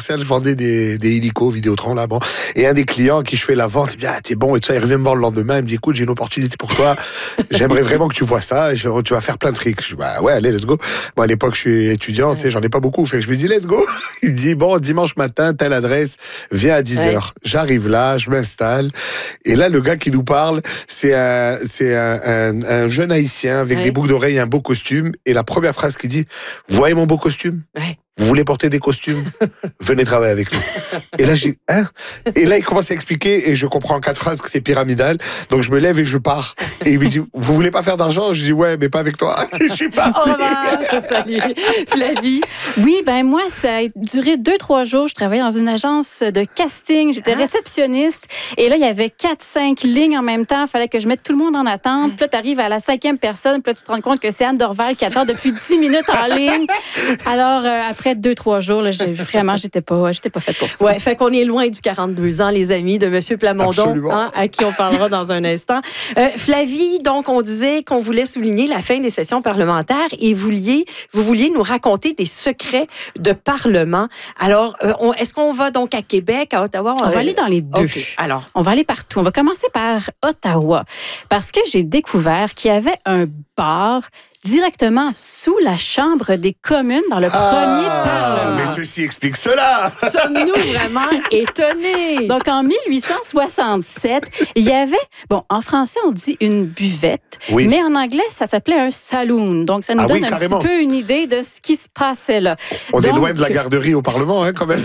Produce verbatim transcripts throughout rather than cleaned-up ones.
commercial, je vendais des, des hélicos, Vidéotron, là, bon. Et un des clients à qui je fais la vente, il me dit, ah, t'es bon, et tout ça, il revient me voir le lendemain, il me dit, écoute, j'ai une opportunité pour toi, j'aimerais vraiment que tu vois ça, et je, tu vas faire plein de trucs. Je dis, bah ouais, allez, let's go. Bon, à l'époque, je suis étudiant, tu sais, j'en ai pas beaucoup, fait que je me dis, let's go. Il me dit, bon, dimanche matin, telle adresse, viens à dix heures. Ouais. J'arrive là, je m'installe, et là, le gars qui nous parle, c'est un, c'est un, un, un jeune haïtien avec ouais. des boucles d'oreilles et un beau costume, et la première phrase qu'il dit, voyez mon beau costume? Ouais. Vous voulez porter des costumes? Venez travailler avec nous. Et là, je dis, hein? Et là, il commence à expliquer, et je comprends en quatre phrases que c'est pyramidal. Donc, je me lève et je pars. Et il me dit, vous voulez pas faire d'argent? Je dis, ouais, mais pas avec toi. Je suis parti. Au revoir. Salut. Flavie? Oui, ben, moi, ça a duré deux, trois jours. Je travaillais dans une agence de casting. J'étais ah. réceptionniste. Et là, il y avait quatre, cinq lignes en même temps. Il fallait que je mette tout le monde en attente. Puis là, t'arrives à la cinquième personne. Puis là, tu te rends compte que c'est Anne Dorval qui attend depuis dix minutes en ligne. Alors, euh, après deux, trois jours, là, j'ai, vraiment, j'étais pas, j'étais pas faite pour ça. Ouais, fait qu'on est loin du quarante-deux ans, les amis, de M. Plamondon, hein, à qui on parlera dans un instant. Euh, Flavie, donc, on disait qu'on voulait souligner la fin des sessions parlementaires et vous vouliez, vous vouliez nous raconter des secrets de Parlement. Alors, euh, on, est-ce qu'on va donc à Québec, à Ottawa? On euh, va aller dans les deux. Okay. Alors, on va aller partout. On va commencer par Ottawa, parce que j'ai découvert qu'il y avait un bar directement sous la Chambre des communes dans le ah, premier Parlement. Mais ceci explique cela! Sommes-nous vraiment étonnés? Donc, en mille huit cent soixante-sept, il y avait, bon, en français, on dit une buvette, oui. mais en anglais, ça s'appelait un saloon. Donc, ça nous ah donne oui, un petit peu une idée de ce qui se passait là. On Donc, est loin de la garderie au Parlement, hein, quand même.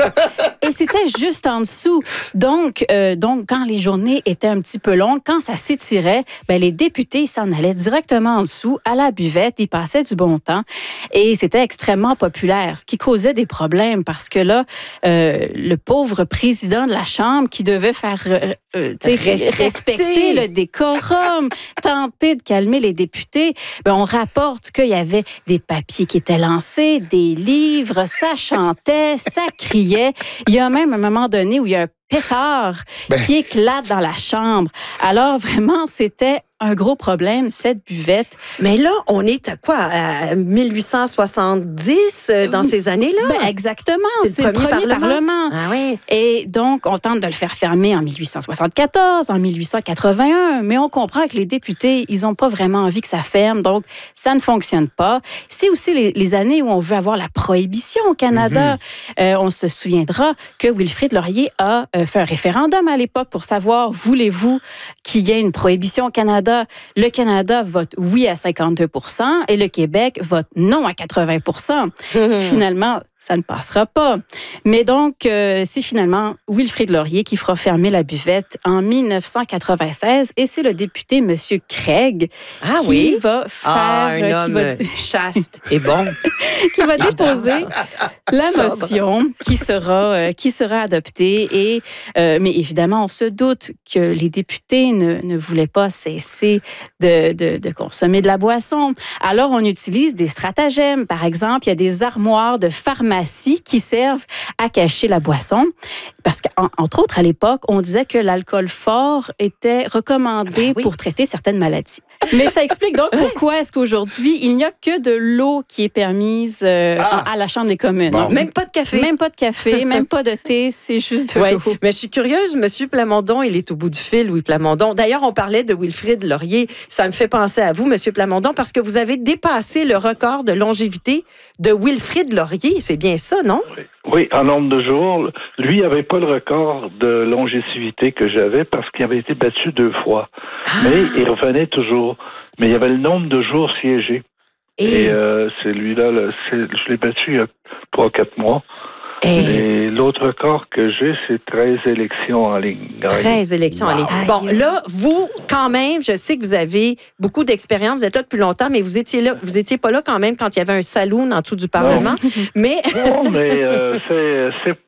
Et c'était juste en dessous. Donc, euh, donc, quand les journées étaient un petit peu longues, quand ça s'étirait, ben, les députés s'en allaient directement en dessous, à la buvette, ils passaient du bon temps. Et c'était extrêmement populaire, ce qui causait des problèmes parce que là, euh, le pauvre président de la Chambre qui devait faire euh, euh, respecter. respecter le décorum, tenter de calmer les députés, ben, on rapporte qu'il y avait des papiers qui étaient lancés, des livres, ça chantait, ça criait. Il y a même un moment donné où il y a un pétard ben. qui éclate dans la chambre. Alors, vraiment, c'était un gros problème, cette buvette. Mais là, on est à quoi? À mille huit cent soixante-dix, euh, dans ces années-là? Ben exactement. C'est, c'est le premier, premier Parlement. Parlement. Ah oui. Et donc, on tente de le faire fermer en mille huit cent soixante-quatorze, en mille huit cent quatre-vingt-un, mais on comprend que les députés, ils n'ont pas vraiment envie que ça ferme, donc ça ne fonctionne pas. C'est aussi les, les années où on veut avoir la prohibition au Canada. Mm-hmm. Euh, on se souviendra que Wilfrid Laurier a euh, fait un référendum à l'époque pour savoir, voulez-vous qu'il y ait une prohibition au Canada? Le Canada vote oui à cinquante-deux pour cent et le Québec vote non à quatre-vingts pour cent. Mmh. Finalement, ça ne passera pas. Mais donc, euh, c'est finalement Wilfrid Laurier qui fera fermer la buvette en mille neuf cent quatre-vingt-seize et c'est le député M. Craig ah, qui oui? va faire... Ah, un euh, homme va, chaste et bon. qui va déposer la motion qui sera, euh, qui sera adoptée. Et, euh, mais évidemment, on se doute que les députés ne, ne voulaient pas cesser de, de, de consommer de la boisson. Alors, on utilise des stratagèmes. Par exemple, il y a des armoires de pharmacie qui servent à cacher la boisson. Parce qu'entre autres, à l'époque, on disait que l'alcool fort était recommandé ben oui. pour traiter certaines maladies. Mais ça explique donc pourquoi est-ce qu'aujourd'hui, il n'y a que de l'eau qui est permise euh, ah. à la Chambre des communes. Bon. Même pas de café. Même pas de café, même pas de thé, c'est juste de ouais. l'eau. Mais je suis curieuse, M. Plamondon, il est au bout du fil, Louis Plamondon. D'ailleurs, on parlait de Wilfrid Laurier. Ça me fait penser à vous, M. Plamondon, parce que vous avez dépassé le record de longévité de Wilfrid Laurier. C'est bien ça, non? Oui. Oui, en nombre de jours. Lui n'avait pas le record de longévité que j'avais parce qu'il avait été battu deux fois. Ah. Mais il revenait toujours. Mais il y avait le nombre de jours siégés. Et, Et euh, celui-là, là, c'est, je l'ai battu il y a trois quatre mois. Et... Et l'autre record que j'ai, c'est treize élections en ligne. treize élections wow. en ligne. Bon, là, vous, quand même, je sais que vous avez beaucoup d'expérience, vous êtes là depuis longtemps, mais vous étiez là, vous étiez pas là quand même quand il y avait un saloon en dessous du Parlement. Non. mais non, mais euh, c'est, c'est,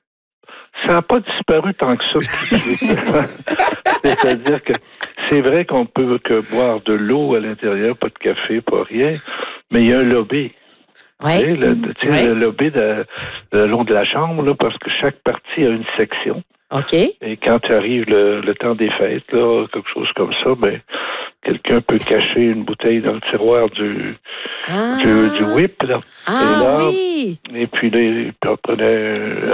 ça n'a pas disparu tant que ça. C'est-à-dire que c'est vrai qu'on peut que boire de l'eau à l'intérieur, pas de café, pas rien, mais il y a un lobby. Oui. Tu sais, le, tu sais, oui. le lobby de, le long de la Chambre, là, parce que chaque parti a une section. OK. Et quand arrive le, le temps des fêtes, là, quelque chose comme ça, ben, quelqu'un peut cacher une bouteille dans le tiroir du, ah. du, du whip, là. Ah, et là, oui. Et puis là, il prenait